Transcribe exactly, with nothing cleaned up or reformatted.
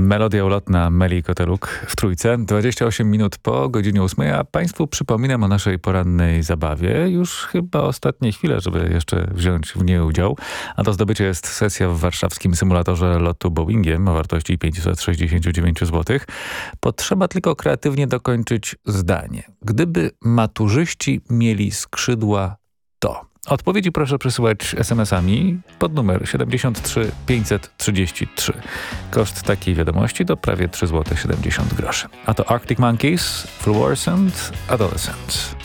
Melodia ulotna Meli Koteluk w Trójce. dwadzieścia osiem minut po godzinie ósmej, a Państwu przypominam o naszej porannej zabawie. Już chyba ostatnie chwile, żeby jeszcze wziąć w niej udział. A do zdobycia jest sesja w warszawskim symulatorze lotu Boeingiem o wartości pięćset sześćdziesiąt dziewięć złotych. Potrzeba tylko kreatywnie dokończyć zdanie. Gdyby maturzyści mieli skrzydła, to... Odpowiedzi proszę przesyłać es em esami pod numer siedemdziesiąt trzy pięćset trzydzieści trzy. Koszt takiej wiadomości to prawie trzy złote siedemdziesiąt groszy. A to Arctic Monkeys, Fluorescent Adolescent.